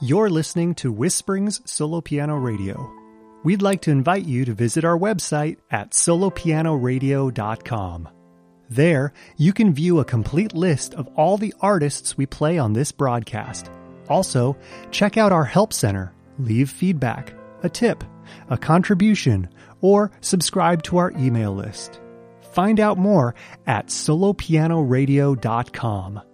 You're listening to Whisperings Solo Piano Radio. We'd like to invite you to visit our website at solopianoradio.com. There, you can view a complete list of all the artists we play on this broadcast. Also, check out our help center, leave feedback, a tip, a contribution, or subscribe to our email list. Find out more at solopianoradio.com.